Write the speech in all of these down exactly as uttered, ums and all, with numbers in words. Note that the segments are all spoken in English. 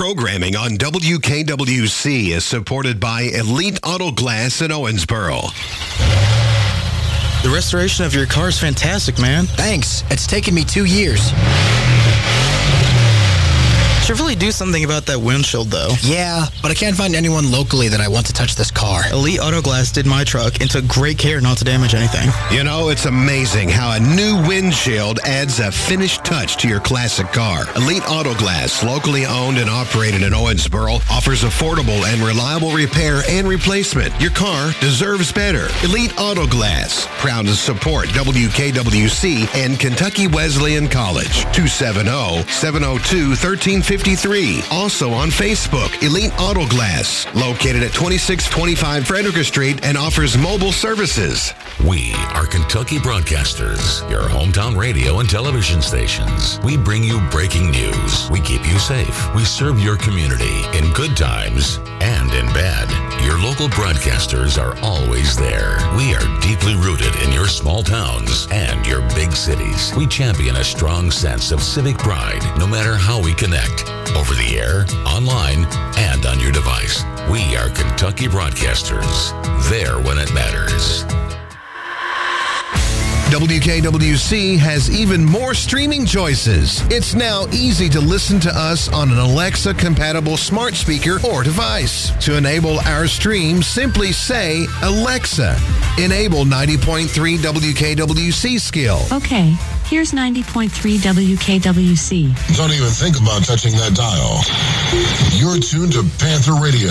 programming on W K W C is supported by Elite Auto Glass in Owensboro. The restoration of your car is fantastic, man. Thanks. It's taken me two years. Should really do something about that windshield, though. Yeah, but I can't find anyone locally that I want to touch this car. Elite Auto Glass did my truck and took great care not to damage anything. You know, it's amazing how a new windshield adds a finished touch to your classic car. Elite Auto Glass, locally owned and operated in Owensboro, offers affordable and reliable repair and replacement. Your car deserves better. Elite Auto Glass, proud to support W K W C and Kentucky Wesleyan College. two seven zero, seven zero two, one three five three. Also on Facebook, Elite Auto Glass, located at twenty-six twenty-five Frederick Street and offers mobile services. We are Kentucky Broadcasters, your hometown radio and television stations. We bring you breaking news. We keep you safe. We serve your community in good times and in bad. Your local broadcasters are always there. We are deeply rooted in your small towns and your big cities. We champion a strong sense of civic pride, no matter how we connect. Over the air, online, and on your device. We are Kentucky Broadcasters. There when it matters. W K W C has even more streaming choices. It's now easy to listen to us on an Alexa-compatible smart speaker or device. To enable our stream, simply say, Alexa, enable ninety point three W K W C skill. Okay, here's ninety point three W K W C. Don't even think about touching that dial. You're tuned to Panther Radio.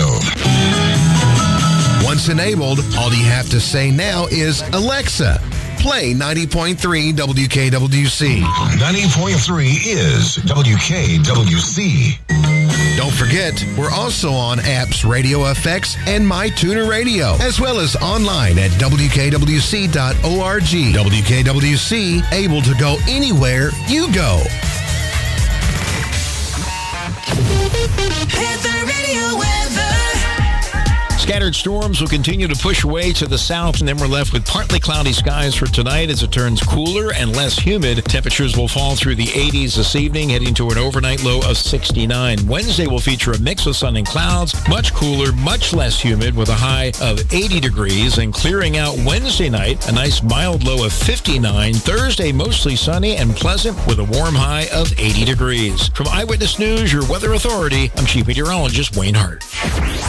Once enabled, all you have to say now is, Alexa, play ninety point three W K W C. ninety point three is W K W C. Don't forget, we're also on apps Radio F X and MyTuner Radio, as well as online at W K W C dot org. W K W C, able to go anywhere you go. Panther Radio weather. Scattered storms will continue to push away to the south, and then we're left with partly cloudy skies for tonight as it turns cooler and less humid. Temperatures will fall through the eighties this evening, heading to an overnight low of sixty-nine. Wednesday will feature a mix of sun and clouds, much cooler, much less humid with a high of eighty degrees, and clearing out Wednesday night, a nice mild low of fifty-nine. Thursday, mostly sunny and pleasant with a warm high of eighty degrees. From Eyewitness News, your weather authority, I'm Chief Meteorologist Wayne Hart.